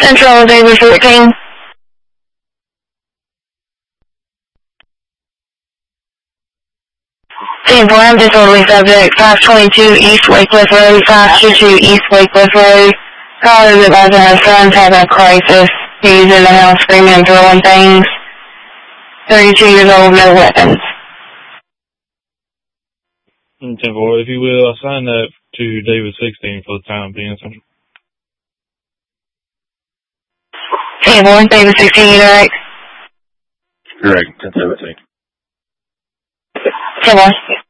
Central David 14. Team 4, I'm disorderly subject, 522 East Wakecliff Road, 522 East Wakecliff Road. Caller is advising her son's having a crisis. He's in the house screaming and throwing things. 32 years old, no weapons. And 10-4, if you will, assign that to David 16 for the time being, Central. Team 4, David 16, direct. Correct, 10-17. 10-4.